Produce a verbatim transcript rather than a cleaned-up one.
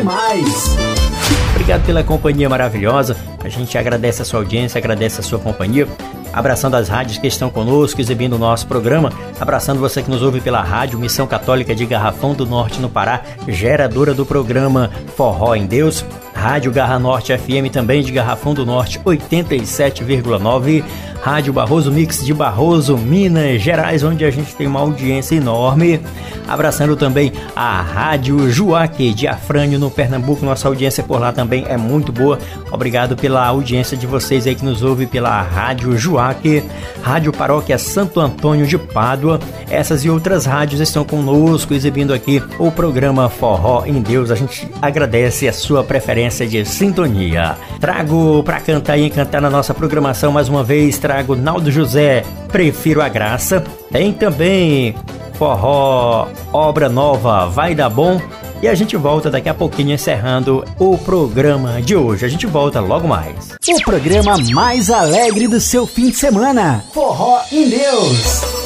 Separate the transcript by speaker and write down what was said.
Speaker 1: mais.
Speaker 2: Obrigado pela companhia maravilhosa. A gente agradece a sua audiência, agradece a sua companhia. Abraçando as rádios que estão conosco, exibindo o nosso programa. Abraçando você que nos ouve pela rádio Missão Católica de Garrafão do Norte, no Pará, geradora do programa Forró em Deus. Rádio Garra Norte F M também de Garrafão do Norte, oitenta e sete vírgula nove. Rádio Barroso Mix de Barroso, Minas Gerais, onde a gente tem uma audiência enorme. Abraçando também a Rádio Juaque de Afrânio, no Pernambuco. Nossa audiência por lá também é muito boa. Obrigado pela audiência de vocês aí que nos ouve pela Rádio Juaque. Rádio Paróquia Santo Antônio de Pádua. Essas e outras rádios estão conosco, exibindo aqui o programa Forró em Deus. A gente agradece a sua preferência de sintonia. Trago para cantar e encantar na nossa programação mais uma vez, trago Naldo José, Prefiro a Graça. Tem também Forró, Obra Nova, Vai Dar Bom. E a gente volta daqui a pouquinho encerrando o programa de hoje. A gente volta logo mais.
Speaker 1: O programa mais alegre do seu fim de semana. Forró em Deus.